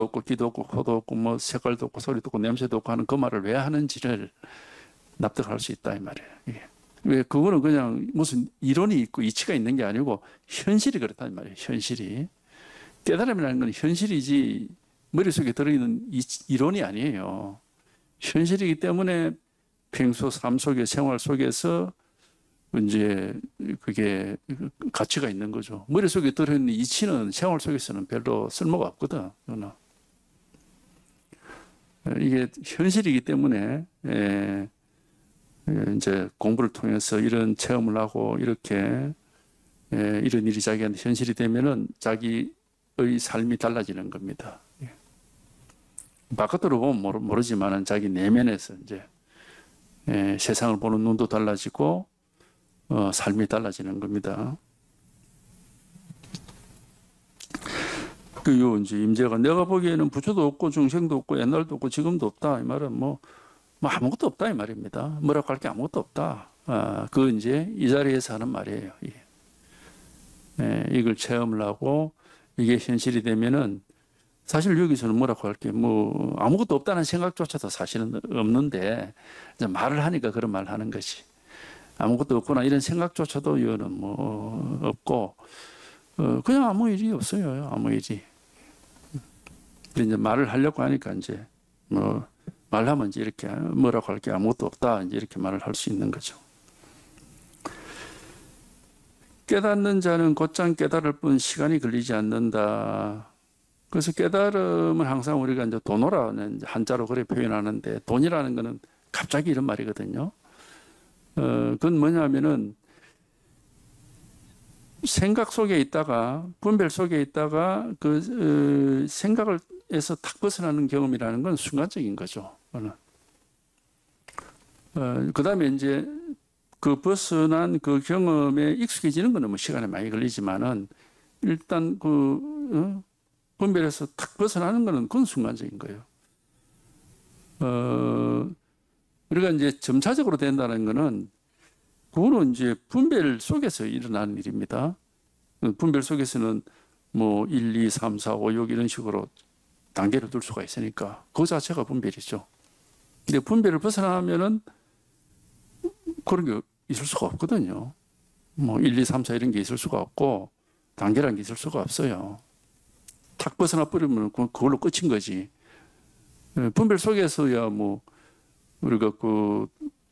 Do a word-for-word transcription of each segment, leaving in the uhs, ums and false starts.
없고 귀도 없고 코도 없고 뭐 색깔도 없고 소리도 없고 냄새도 없고 하는 그 말을 왜 하는지를 납득할 수 있다 이 말이에요. 예. 왜 그거는 그냥 무슨 이론이 있고 이치가 있는 게 아니고 현실이 그렇다는 말이에요. 현실이. 깨달음이라는 건 현실이지 머릿속에 들어있는 이론이 아니에요. 현실이기 때문에 평소 삶 속에 생활 속에서 이제 그게 가치가 있는 거죠. 머릿속에 들어있는 이치는 생활 속에서는 별로 쓸모가 없거든. 이게 현실이기 때문에 예, 이제 공부를 통해서 이런 체험을 하고 이렇게 예, 이런 일이 자기한테 현실이 되면은 자기의 삶이 달라지는 겁니다. 예. 바깥으로 보면 모르지만은 자기 내면에서 이제 예, 세상을 보는 눈도 달라지고 어, 삶이 달라지는 겁니다. 그, 요, 이제, 임재가 내가 보기에는 부처도 없고, 중생도 없고, 옛날도 없고, 지금도 없다. 이 말은 뭐, 뭐 아무것도 없다. 이 말입니다. 뭐라고 할 게 아무것도 없다. 아, 그 이제 이 자리에서 하는 말이에요. 예. 예, 이걸 체험을 하고, 이게 현실이 되면은, 사실 여기서는 뭐라고 할 게 뭐, 아무것도 없다는 생각조차도 사실은 없는데, 이제 말을 하니까 그런 말을 하는 것이. 아무것도 없구나 이런 생각조차도 이거는 뭐 없고 어 그냥 아무 일이 없어요. 아무 일이. 이제 말을 하려고 하니까 이제 뭐 말하면 이제 이렇게 뭐라고 할 게 아무것도 없다 이제 이렇게 말을 할 수 있는 거죠. 깨닫는 자는 곧장 깨달을 뿐 시간이 걸리지 않는다. 그래서 깨달음은 항상 우리가 이제 도노라는 한자로 그래 표현하는데 돈이라는 거는 갑자기 이런 말이거든요. 어, 그건 뭐냐면은 생각 속에 있다가 분별 속에 있다가 그 어, 생각을에서 탁 벗어나는 경험이라는 건 순간적인 거죠. 어, 그 다음에 이제 그 벗어난 그 경험에 익숙해지는 거는 뭐 시간이 많이 걸리지만은 일단 그 어, 분별에서 탁 벗어나는 거는 그건 순간적인 거예요. 어, 우리가 이제 점차적으로 된다는 거는 그거는 이제 분별 속에서 일어나는 일입니다. 분별 속에서는 뭐 일, 이, 삼, 사, 오, 육 이런 식으로 단계를 둘 수가 있으니까 그 자체가 분별이죠. 근데 분별을 벗어나면은 그런 게 있을 수가 없거든요. 뭐 일, 이, 삼, 사 이런 게 있을 수가 없고 단계라는 게 있을 수가 없어요. 탁 벗어나 버리면 그걸로 끝인 거지. 분별 속에서야 뭐 우리가 그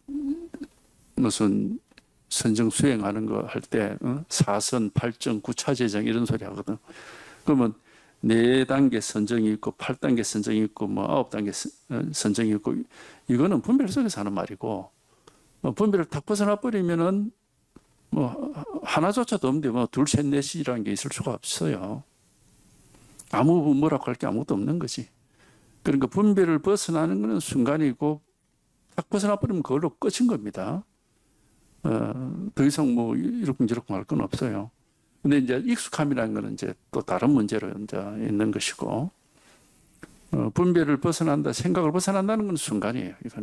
무슨 선정 수행하는 거 할 때 어? 사선, 팔정, 구차재정 이런 소리 하거든. 그러면 네 단계 선정이 있고 팔 단계 선정이 있고 뭐 아홉 단계 선정이 있고 이거는 분별 속에서 하는 말이고 뭐 분별을 탁 벗어나 버리면은 뭐 하나조차도 없는데 뭐 둘, 셋, 넷이라는 게 있을 수가 없어요. 아무 뭐라고 할 게 아무것도 없는 거지. 그러니까 분별을 벗어나는 것은 순간이고 딱 벗어나 버리면 그걸로 끝인 겁니다. 어, 더 이상 뭐 이렇게 저렇게 할 건 없어요. 근데 이제 익숙함이라는 거는 이제 또 다른 문제로 이제 있는 것이고, 어, 분별을 벗어난다, 생각을 벗어난다는 건 순간이에요, 이거는.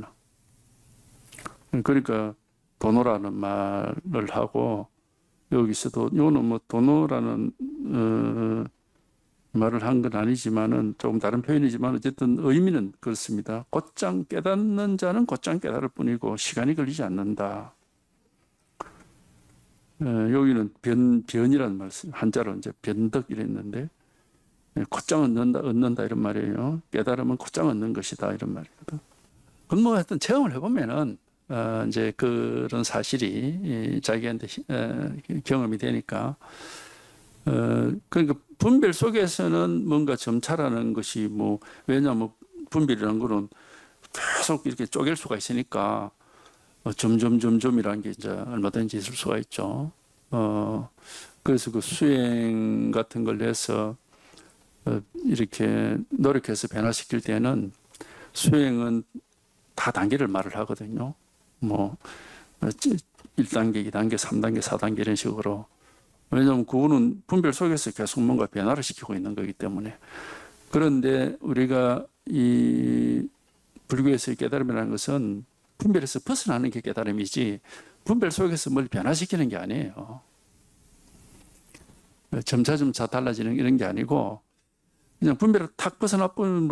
그러니까 도노라는 말을 하고, 여기서도, 이거는 뭐 도노라는, 어, 말을 한 건 아니지만은 조금 다른 표현이지만 어쨌든 의미는 그렇습니다. 곧장 깨닫는 자는 곧장 깨달을 뿐이고 시간이 걸리지 않는다. 에, 여기는 변, 변이라는 말씀, 한자로 이제 변덕 이랬는데 에, 곧장 얻는다, 얻는다 이런 말이에요. 깨달으면 곧장 얻는 것이다 이런 말이거든. 그건 뭐 하여튼 체험을 해보면은 어, 이제 그런 사실이 이, 자기한테 에, 경험이 되니까 어, 그러니까 분별 속에서는 뭔가 점차라는 것이 뭐, 왜냐하면 분별이라는 거는 계속 이렇게 쪼갤 수가 있으니까, 어, 점점, 점점이라는 게 이제 얼마든지 있을 수가 있죠. 어, 그래서 그 수행 같은 걸 해서, 어, 이렇게 노력해서 변화시킬 때는 수행은 다 단계를 말을 하거든요. 뭐, 일 단계, 이 단계, 삼 단계, 사 단계 이런 식으로. 왜냐하면 그거는 분별 속에서 계속 뭔가 변화를 시키고 있는 거기 때문에. 그런데 우리가 이 불교에서의 깨달음이라는 것은 분별에서 벗어나는 게 깨달음이지 분별 속에서 뭘 변화시키는 게 아니에요. 점차점차 달라지는 이런 게 아니고 그냥 분별을 탁 벗어나 버리면